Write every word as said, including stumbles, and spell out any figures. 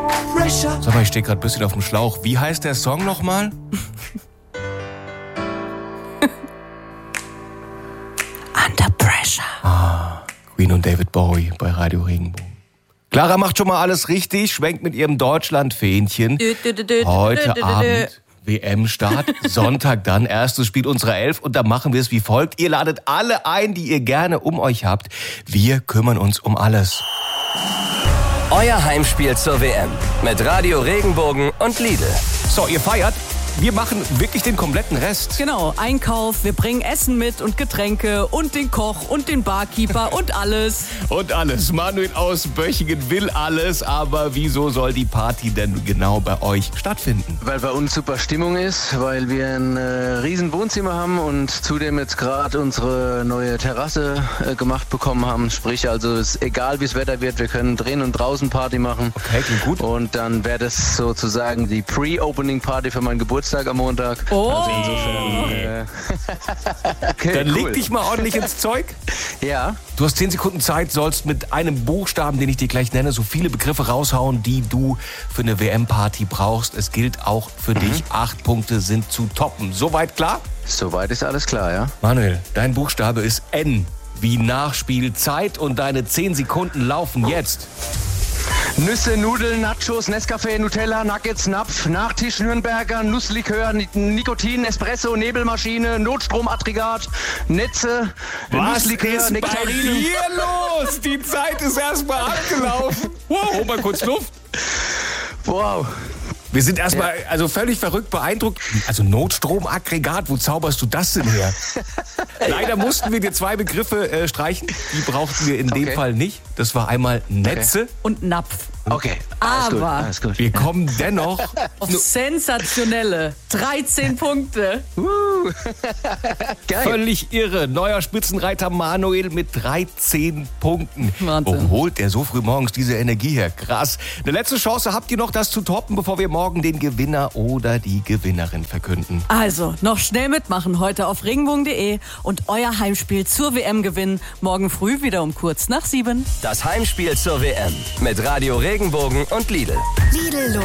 Sag mal, ich stehe gerade ein bisschen auf dem Schlauch. Wie heißt der Song nochmal? Under Pressure. Ah, Queen und David Bowie bei Radio Regenbogen. Clara macht schon mal alles richtig, schwenkt mit ihrem Deutschland-Fähnchen. Heute Abend W M-Start, Sonntag dann, erstes Spiel unserer Elf und da machen wir es wie folgt. Ihr ladet alle ein, die ihr gerne um euch habt. Wir kümmern uns um alles. Euer Heimspiel zur W M mit Radio Regenbogen und Lidl. So, ihr feiert. Wir machen wirklich den kompletten Rest. Genau, Einkauf, wir bringen Essen mit und Getränke und den Koch und den Barkeeper und alles. Und alles. Manuel aus Böchingen will alles, aber wieso soll die Party denn genau bei euch stattfinden? Weil bei uns super Stimmung ist, weil wir ein äh, riesen Wohnzimmer haben und zudem jetzt gerade unsere neue Terrasse äh, gemacht bekommen haben. Sprich, also ist egal wie das Wetter wird, wir können drinnen und draußen Party machen. Okay, klingt gut. Und dann wäre das sozusagen die Pre-Opening-Party für meinen Geburtstag am Montag. Oh! Also insofern. Äh, okay, Dann cool. leg dich mal ordentlich ins Zeug. Ja. Du hast zehn Sekunden Zeit, sollst mit einem Buchstaben, den ich dir gleich nenne, so viele Begriffe raushauen, die du für eine W M-Party brauchst. Es gilt auch für mhm. dich. Acht Punkte sind zu toppen. Soweit klar? Soweit ist alles klar, ja. Manuel, dein Buchstabe ist N wie Nachspielzeit und deine zehn Sekunden laufen jetzt. Nüsse, Nudeln, Nachos, Nescafé, Nutella, Nuggets, Napf, Nachtisch, Nürnberger, Nusslikör, Nikotin, Espresso, Nebelmaschine, Notstromaggregat, Netze, Nusslikör, Nektarinen. Hier los? Die Zeit ist erstmal abgelaufen. Wow, hol mal kurz Luft. Wow. Wir sind erstmal also völlig verrückt beeindruckt. Also Notstromaggregat, wo zauberst du das denn her? Leider mussten wir dir zwei Begriffe äh, streichen. Die brauchten wir in okay. dem Fall nicht. Das war einmal Netze okay. und Napf. Okay, alles Aber gut, alles gut. Wir kommen dennoch auf sensationelle dreizehn Punkte. Uh. Geil. Völlig irre. Neuer Spitzenreiter Manuel mit dreizehn Punkten. Wahnsinn. Wo holt der so früh morgens diese Energie her? Krass. Eine letzte Chance habt ihr noch, das zu toppen, bevor wir morgen den Gewinner oder die Gewinnerin verkünden. Also, noch schnell mitmachen heute auf regenbogen punkt de und euer Heimspiel zur W M gewinnen. Morgen früh wieder um kurz nach sieben. Das Heimspiel zur W M mit Radio Regenbogen und Lidl. Lidl